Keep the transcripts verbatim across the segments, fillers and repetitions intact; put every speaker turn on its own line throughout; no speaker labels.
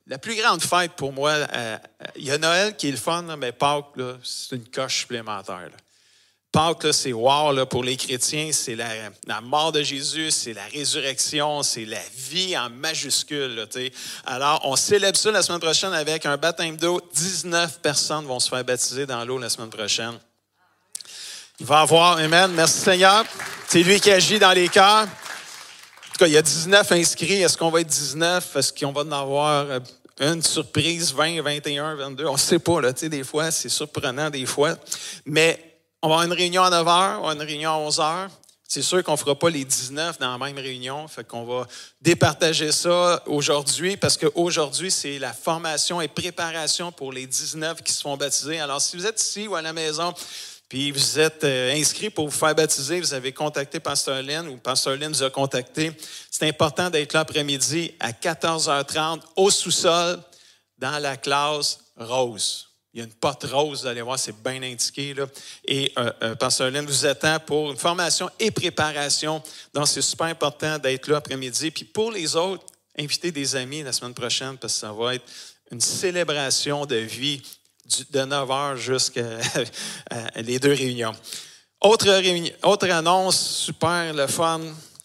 la plus grande fête pour moi, il euh, y a Noël qui est le fun, là, mais Pâques, là, c'est une coche supplémentaire. Là. Pâques, là, c'est wow là, pour les chrétiens, c'est la, la mort de Jésus, c'est la résurrection, c'est la vie en majuscule. Là, alors, on célèbre ça la semaine prochaine avec un baptême d'eau. dix-neuf personnes vont se faire baptiser dans l'eau la semaine prochaine. Il va y avoir, amen, merci Seigneur. C'est lui qui agit dans les cœurs. En tout cas, il y a dix-neuf inscrits. Est-ce qu'on va être dix-neuf? Est-ce qu'on va en avoir une surprise, vingt, vingt et un, vingt-deux? On ne sait pas, là, tu sais, des fois, c'est surprenant des fois. Mais on va avoir une réunion à neuf heures, on va avoir une réunion à onze heures. C'est sûr qu'on ne fera pas les dix-neuf dans la même réunion. Fait qu'on va départager ça aujourd'hui parce qu'aujourd'hui, c'est la formation et préparation pour les dix-neuf qui se font baptiser. Alors, si vous êtes ici ou à la maison, puis vous êtes euh, inscrit pour vous faire baptiser, vous avez contacté Pasteur Lynn ou Pasteur Lynn vous a contacté. C'est important d'être là après-midi à quatorze heures trente au sous-sol dans la classe rose. Il y a une porte rose, vous allez voir, c'est bien indiqué. Là. Et euh, euh, Pasteur Lynn vous attend pour une formation et préparation. Donc, c'est super important d'être là après-midi. Puis pour les autres, invitez des amis la semaine prochaine parce que ça va être une célébration de vie de neuf heures jusqu'à les deux réunions. Autre, réunion, autre annonce super le fun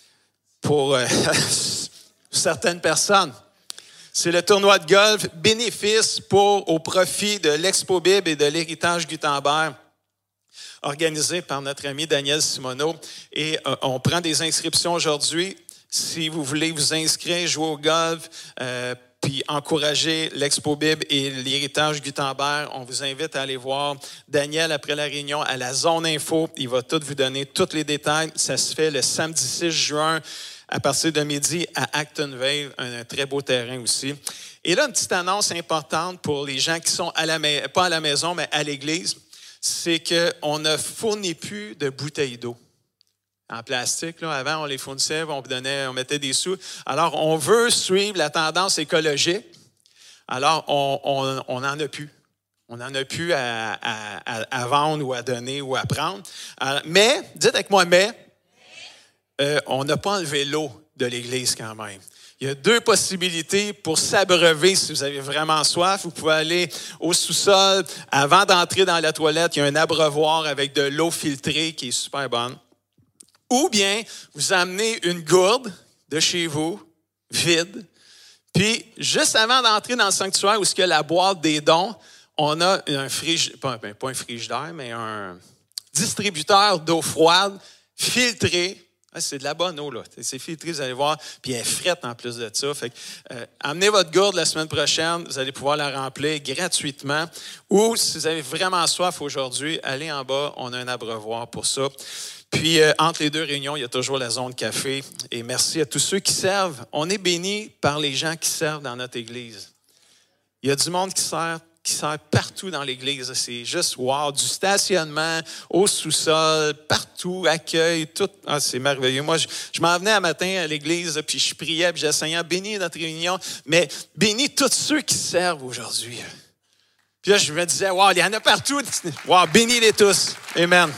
pour euh, certaines personnes. C'est le tournoi de golf bénéfice pour, au profit de l'Expo Bible et de l'héritage Gutenberg, organisé par notre ami Daniel Simoneau. Et euh, on prend des inscriptions aujourd'hui. Si vous voulez vous inscrire, jouer au golf, euh, puis encourager l'Expo Bible et l'héritage Gutenberg, on vous invite à aller voir Daniel après la réunion à la zone info. Il va tout vous donner tous les détails. Ça se fait le samedi six juin à partir de midi à Actonville, un très beau terrain aussi. Et là, une petite annonce importante pour les gens qui sont à la ma- pas à la maison, mais à l'église, c'est qu'on ne fournit plus de bouteilles d'eau en plastique. Là. Avant, on les fournissait, on, donnait, on mettait des sous. Alors, on veut suivre la tendance écologique. Alors, on n'en a plus. On n'en a plus à, à, à vendre ou à donner ou à prendre. Alors, mais, dites avec moi, mais, euh, on n'a pas enlevé l'eau de l'Église quand même. Il y a deux possibilités pour s'abreuver si vous avez vraiment soif. Vous pouvez aller au sous-sol. Avant d'entrer dans la toilette, il y a un abreuvoir avec de l'eau filtrée qui est super bonne. Ou bien, vous amenez une gourde de chez vous, vide. Puis, juste avant d'entrer dans le sanctuaire où il y a la boîte des dons, on a un frigidaire, pas, ben, pas un frigidaire, mais un distributeur d'eau froide filtrée. Ah, c'est de la bonne eau, là. C'est filtré, vous allez voir. Puis elle est frette en plus de ça. Fait que, euh, amenez votre gourde la semaine prochaine. Vous allez pouvoir la remplir gratuitement. Ou, si vous avez vraiment soif aujourd'hui, allez en bas. On a un abreuvoir pour ça. Puis, euh, entre les deux réunions, il y a toujours la zone café. Et merci à tous ceux qui servent. On est bénis par les gens qui servent dans notre Église. Il y a du monde qui sert, qui sert partout dans l'Église. C'est juste, wow, du stationnement au sous-sol, partout, accueil, tout. Ah, c'est merveilleux. Moi, je, je m'en venais un matin à l'Église, puis je priais, puis j'essayais, bénis notre réunion, mais bénis tous ceux qui servent aujourd'hui. Puis là, je me disais, wow, il y en a partout. Wow, bénis-les tous. Amen.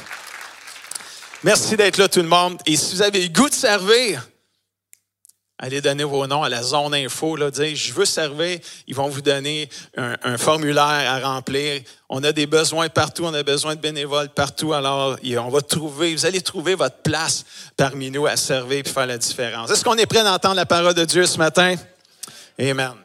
Merci d'être là, tout le monde. Et si vous avez le goût de servir, allez donner vos noms à la zone info. Là, dire, je veux servir. Ils vont vous donner un, un formulaire à remplir. On a des besoins partout. On a besoin de bénévoles partout. Alors, on va trouver, vous allez trouver votre place parmi nous à servir et faire la différence. Est-ce qu'on est prêt d'entendre la parole de Dieu ce matin? Amen.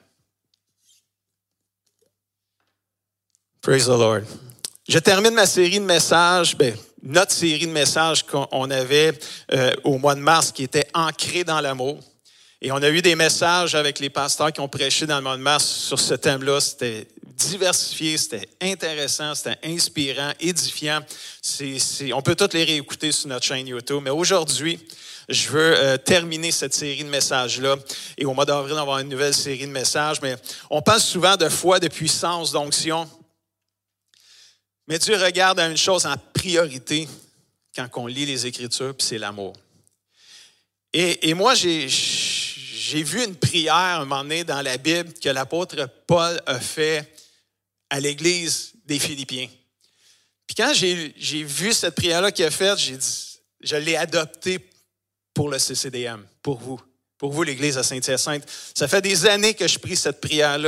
Praise the Lord. Je termine ma série de messages. Ben, notre série de messages qu'on avait euh, au mois de mars qui était ancrée dans l'amour. Et on a eu des messages avec les pasteurs qui ont prêché dans le mois de mars sur ce thème-là. C'était diversifié, c'était intéressant, c'était inspirant, édifiant. C'est, c'est, on peut tous les réécouter sur notre chaîne YouTube. Mais aujourd'hui, je veux euh, terminer cette série de messages-là. Et au mois d'avril, on va avoir une nouvelle série de messages. Mais on parle souvent de foi, de puissance, d'onction. Mais Dieu regarde à une chose en priorité quand on lit les Écritures, puis c'est l'amour. Et, et moi, j'ai, j'ai vu une prière un moment donné dans la Bible que l'apôtre Paul a fait à l'église des Philippiens. Puis quand j'ai, j'ai vu cette prière-là qu'il a faite, j'ai dit, je l'ai adoptée pour le C C D M, pour vous, pour vous, l'église à Saint-Hyacinthe. Ça fait des années que je prie cette prière-là.